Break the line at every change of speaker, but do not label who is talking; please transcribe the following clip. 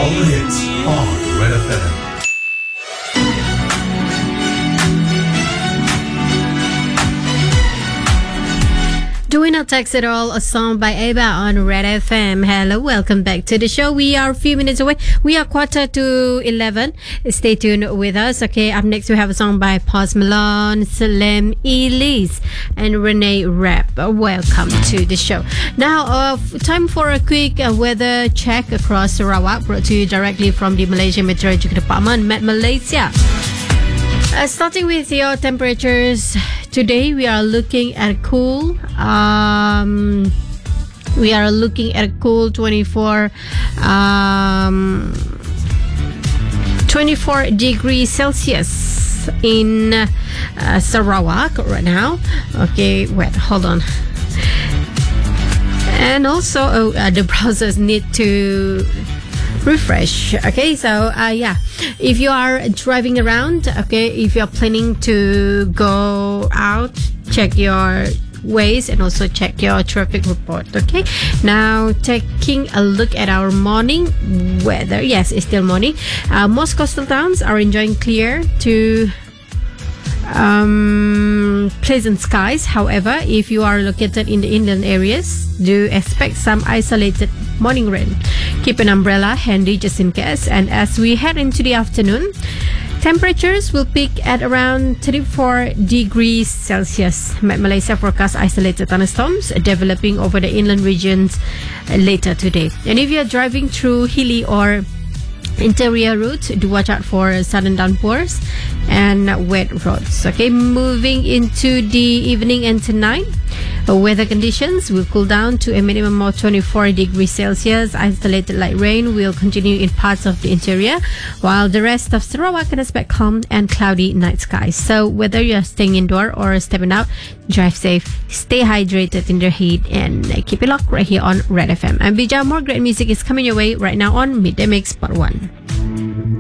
All the hits on Red FM.
Doing Not Text at All, a song by Ava on Red FM. Hello, welcome back to the show. We are a few minutes away. We are 11:15. Stay tuned with us. Okay, up next we have a song by Post Malone, Salem Elise, and Renee Rapp. Welcome to the show. Now, time for a quick weather check across Sarawak, brought to you directly from the Malaysia Meteorological Department, Met Malaysia. Starting with your temperatures, today we are looking at cool. We are looking at cool 24 degrees Celsius in Sarawak right now. Okay, wait, hold on. And also, the browsers need to refresh. Okay, so if you are driving around, okay, if you're planning to go out, check your ways and also check your traffic report. Okay, now taking a look at our morning weather. Yes, it's still morning. Most coastal towns are enjoying clear to pleasant skies. However, if you are located in the inland areas, do expect some isolated morning rain. Keep an umbrella handy just in case. And as we head into the afternoon, temperatures will peak at around 34 degrees Celsius. Met Malaysia forecast isolated thunderstorms developing over the inland regions later today. And if you are driving through hilly or interior routes, do watch out for sudden downpours and wet roads. Okay, moving into the evening and tonight, weather conditions will cool down to a minimum of 24 degrees Celsius. Isolated light rain will continue in parts of the interior, while the rest of Sarawak can expect calm and cloudy night skies. So whether you're staying indoor or stepping out, drive safe, stay hydrated in the heat, and keep it locked right here on Red FM. And Bija, more great music is coming your way right now on Midday Mix Part 1.